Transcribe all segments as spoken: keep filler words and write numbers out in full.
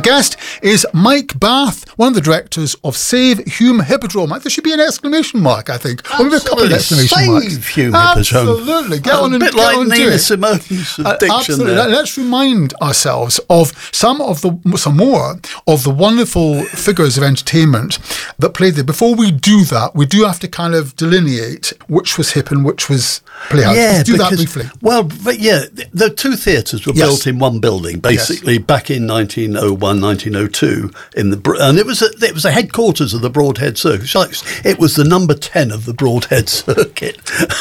guest is Mike Bath, one of the directors of Save Hume Hippodrome. There should be an exclamation mark, I think. Or maybe a couple of exclamation Save marks. Save Hume Hippodrome. Absolutely. Get oh, on and a bit get like on Nina it. Simone's Uh, diction absolutely. there. Let's remind ourselves of some of the some more of the wonderful figures of entertainment that played there. Before we do that, we do have to kind of delineate which was Hip and which was Playhouse. Yeah, Let's do because, that briefly. Well, but yeah, the two theatres were Yes. built in one building, basically, Yes. back in nineteen oh one, nineteen oh two, in the Br- and it was a, it was the headquarters of the Broadhead Circuit. It was the number ten of the Broadhead Circuit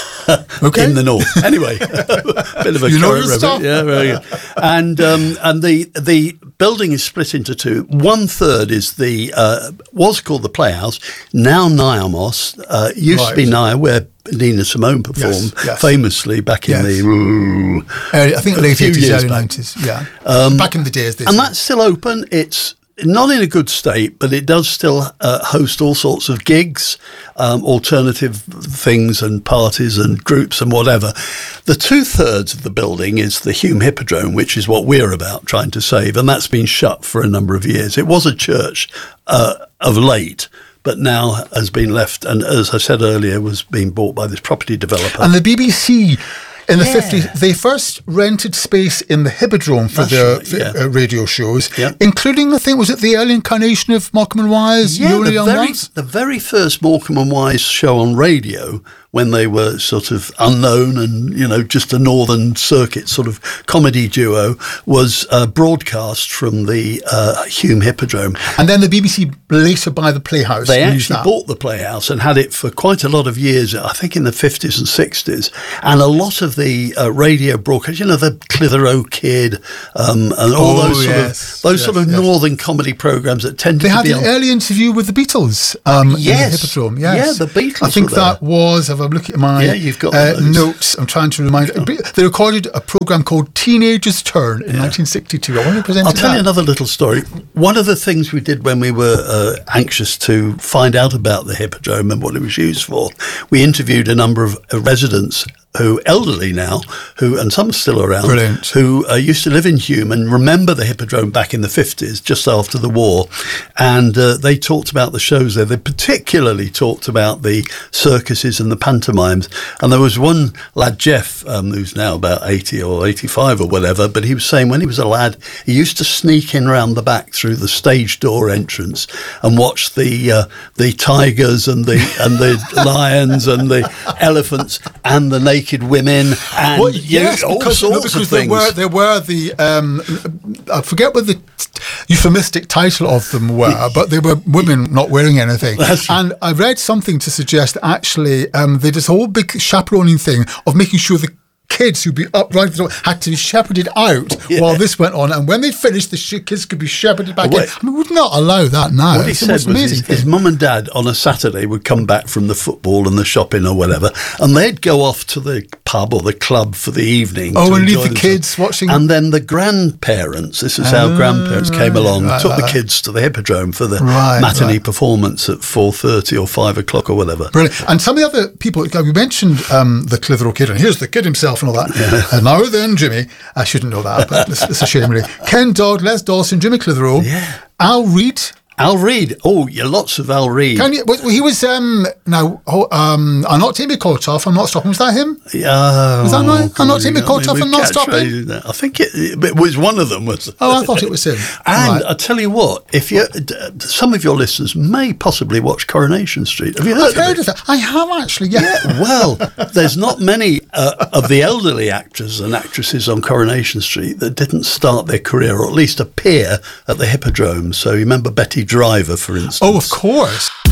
Okay. in the north. Anyway, bit of a You know current your stuff. reference. Yeah, very good. And um, and the the building is split into two. One third is the uh, was called the Playhouse, now Niamos. Uh, used Right. to be Nia, where Nina Simone performed Yes, yes. famously back in Yes. the ooh, Uh, I think a late few eighties, years early back. nineties. Yeah. Um, Back in the days. They and say. that's still open. It's not in a good state, but it does still uh, host all sorts of gigs, um, alternative things and parties and groups and whatever. The two thirds of the building is the Hume Hippodrome, which is what we're about trying to save, and that's been shut for a number of years. It was a church uh, of late, but now has been left, and as I said earlier, was being bought by this property developer. And the B B C in the Yeah. fifties, they first rented space in the Hippodrome for That's their right, for, yeah. uh, radio shows, Yeah. including, I think, was it the early incarnation of Morecambe and Wise? Yeah, You Only the Young very, Ones? the very first Morecambe and Wise show on radio, when they were sort of unknown and, you know, just a Northern Circuit sort of comedy duo, was uh, broadcast from the uh, Hume Hippodrome. And then the B B C later buy the Playhouse. They and use actually that. bought the Playhouse and had it for quite a lot of years, I think in the fifties and sixties. And a lot of the uh, radio broadcasts, you know, the Clitheroe Kid um, and all Oh, those sort yes, of those yes, sort of yes. Northern comedy programmes that tended They to had be an on. early interview with the Beatles um, Yes. in the Hippodrome. Yes. Yeah, the Beatles I think were there. that was, if I'm looking at my Yeah, you've got uh, those. notes, I'm trying to remind They recorded a programme called Teenager's Turn in nineteen sixty-two. I want to present I'll tell that. you another little story. One of the things we did when we were uh, anxious to find out about the Hippodrome and what it was used for, we interviewed a number of uh, residents who, elderly now, who and some are still around, Brilliant. who uh, used to live in Hume and remember the Hippodrome back in the fifties, just after the war. And uh, they talked about the shows there. They particularly talked about the circuses and the pantomimes. And there was one lad, Jeff, um, who's now about eighty or eighty-five or whatever, but he was saying when he was a lad, he used to sneak in round the back through the stage door entrance and watch the uh, the tigers and the and the lions and the elephants and the naked women and Well, you know, yes, all because, no, sorts because of there things. were there were the um, I forget what the euphemistic title of them were, but they were women not wearing anything. That's right. And I read something to suggest that actually um, they did this whole big chaperoning thing of making sure the kids who'd be up right at the door had to be shepherded out Yeah. while this went on, and when they finished, the sh- kids could be shepherded back Well, in. I mean, we would not allow that now. What he It's the said most was amazing his, his thing. mum and dad on a Saturday would come back from the football and the shopping or whatever, and they'd go off to the pub or the club for the evening. Oh, to and leave enjoy the themselves. kids watching- And then the grandparents, this is how Ah, grandparents came right, along, right, took right, the right. kids to the Hippodrome for the Right, matinee right. performance at four thirty or five o'clock or whatever. Brilliant. And some of the other people, we mentioned um, the Clitheroe Kid, and here's the kid himself and all that. And now then, Jimmy, I shouldn't know that, but it's, it's a shame, really. Ken Dodd, Les Dawson, Jimmy Clitheroe, Yeah. Al Reid. Al Reid. Oh, yeah, lots of Al Reid. Can you, well, he was, um, now, oh, um, I'm not taking my coat off, I'm not stopping. Was that him? Uh, Is that right? I'm not taking my I coat mean, off we've and not stopping? catchphrases there. I think it, it was one of them. Was Oh, I thought it was him. And Right. I tell you what, if you, d- some of your listeners may possibly watch Coronation Street. Have you heard I've heard of of it? that. I have actually, yeah. Yeah, well, there's not many uh, of the elderly actors and actresses on Coronation Street that didn't start their career, or at least appear at the Hippodrome. So you remember Betty Driver, for instance. Oh, of course.